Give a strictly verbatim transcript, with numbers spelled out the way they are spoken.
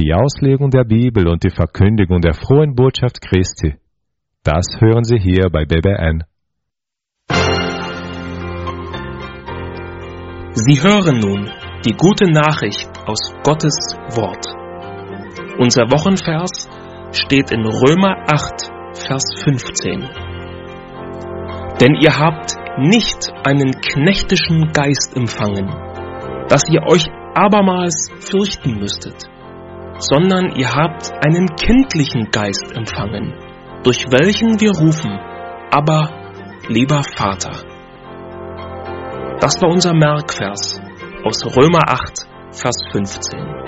die Auslegung der Bibel und die Verkündigung der frohen Botschaft Christi. Das hören Sie hier bei B B N. Sie hören nun die gute Nachricht aus Gottes Wort. Unser Wochenvers steht in Römer acht, Vers fünfzehn. Denn ihr habt nicht einen knechtischen Geist empfangen, dass ihr euch abermals fürchten müsstet, sondern ihr habt einen kindlichen Geist empfangen, durch welchen wir rufen, aber lieber Vater. Das war unser Merkvers aus Römer acht, Vers fünfzehn.